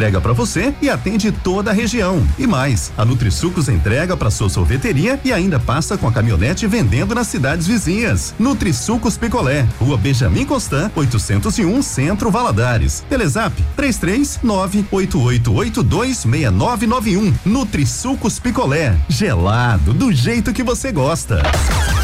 entrega para você e atende toda a região. E mais, a Nutrisucos entrega para sua sorveteria e ainda passa com a caminhonete vendendo nas cidades vizinhas. Nutrisucos Picolé, Rua Benjamin Constant, 801 Centro Valadares. Telezap 33988826991. Nutrisucos Picolé, gelado do jeito que você gosta.